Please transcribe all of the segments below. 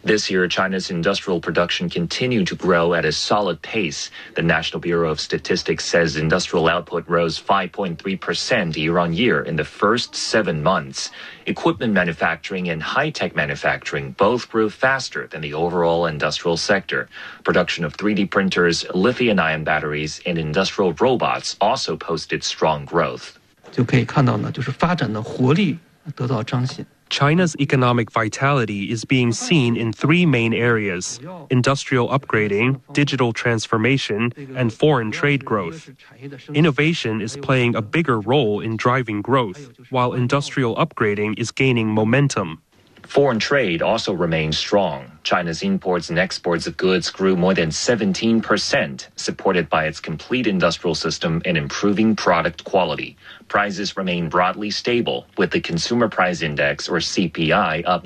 This year, China's industrial production continued to grow at a solid pace. The National Bureau of Statistics says industrial output rose 5.3% year-on-year in the first 7 months. Equipment manufacturing and high-tech manufacturing both grew faster than the overall industrial sector. Production of 3D printers, lithium-ion batteries, and industrial robots also posted strong growth. 就可以看到呢，就是发展的活力得到彰显。 China's economic vitality is being seen in 3 main areas: industrial upgrading, digital transformation, and foreign trade growth. Innovation is playing a bigger role in driving growth, while industrial upgrading is gaining momentum. Foreign trade also remains strong. China's imports and exports of goods grew more than 17%, supported by its complete industrial system and improving product quality. Prices remain broadly stable, with the Consumer Price Index, or CPI, up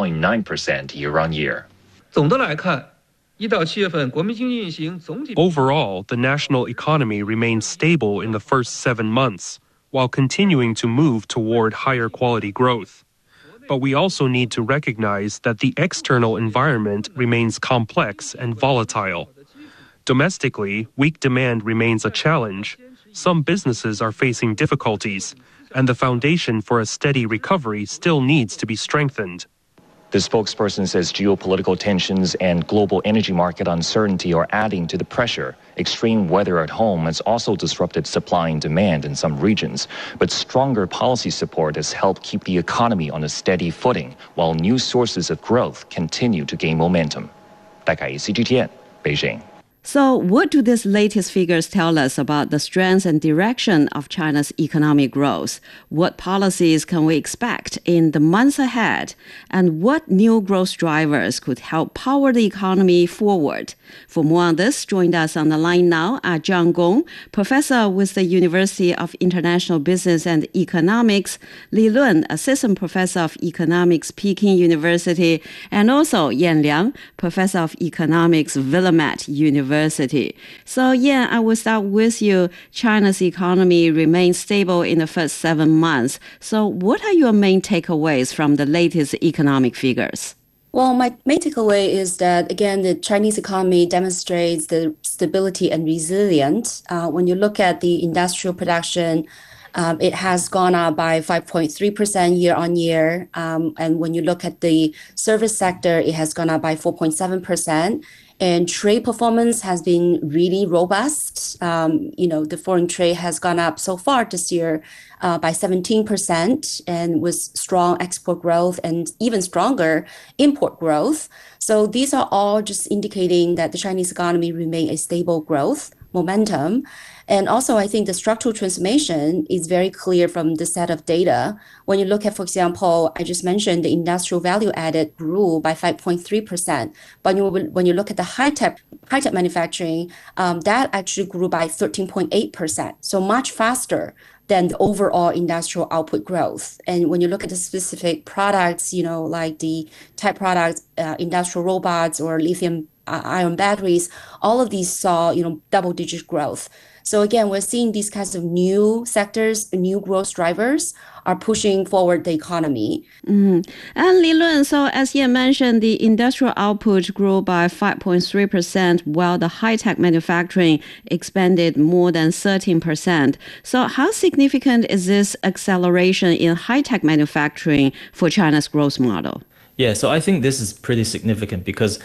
0.9% year-on-year. 总的来看，1到7月份国民经济运行总体 Overall, the national economy remains stable in the first 7 months, while continuing to move toward higher quality growth. But we also need to recognize that the external environment remains complex and volatile. Domestically, weak demand remains a challenge. Some businesses are facing difficulties, and the foundation for a steady recovery still needs to be strengthened. The spokesperson says geopolitical tensions and global energy market uncertainty are adding to the pressure. Extreme weather at home has also disrupted supply and demand in some regions, but stronger policy support has helped keep the economy on a steady footing, while new sources of growth continue to gain momentum. 戴凯怡 CGTN 北京。 So what do these latest figures tell us about the strength and direction of China's economic growth? What policies can we expect in the months ahead? And what new growth drivers could help power the economy forward? For more on this, joined us on the line now are Zhang Gong, professor with the University of International Business and Economics, Li Lun, assistant professor of economics, Peking University, and also Yan Liang, professor of economics, Willamette University. So, Yan, I will start with you. China's economy remains stable in the first 7 months. So, what are your main takeaways from the latest economic figures? Well, my main takeaway is that, again, the Chinese economy demonstrates the stability and resilience. When you look at the industrial production, it has gone up by 5.3% year on year. And when you look at the service sector, it has gone up by 4.7%. And trade performance has been really robust. The foreign trade has gone up so far this year by 17%, and with strong export growth and even stronger import growth. So these are all just indicating that the Chinese economy remain a stable growth momentum. And also, I think the structural transformation is very clear from the set of data. When you look at, for example, I just mentioned the industrial value added grew by 5.3%. But when you look at the high-tech manufacturing, that actually grew by 13.8%. So much faster than the overall industrial output growth. And when you look at the specific products, like the tech products, industrial robots or lithium-ion batteries, all of these saw, double-digit growth. So again, we're seeing these kinds of new sectors, new growth drivers are pushing forward the economy. And Li Lun, so as you mentioned, the industrial output grew by 5.3%, while the high-tech manufacturing expanded more than 13%. So how significant is this acceleration in high-tech manufacturing for China's growth model? Yeah, so I think this is pretty significant because,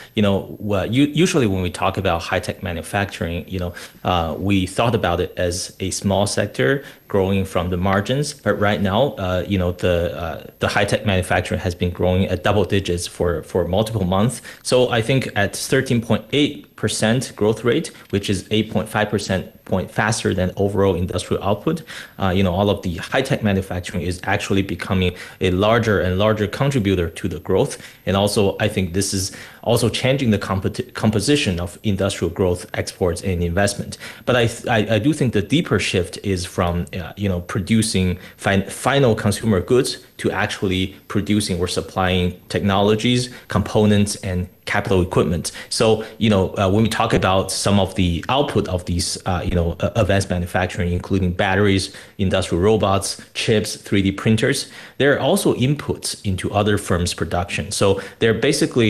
usually when we talk about high-tech manufacturing, we thought about it as a small sector growing from the margins. But right now, the high-tech manufacturing has been growing at double digits for multiple months. So I think at 13.8% growth rate, which is 8.5% point faster than overall industrial output, all of the high-tech manufacturing is actually becoming a larger and larger contributor to the growth. And also, I think this is also changing the composition of industrial growth, exports, and investment. But I do think the deeper shift is from producing final consumer goods to actually producing or supplying technologies, components, and capital equipment. So, when we talk about some of the output of these, advanced manufacturing, including batteries, industrial robots, chips, 3D printers, they're also inputs into other firms' production. So they're basically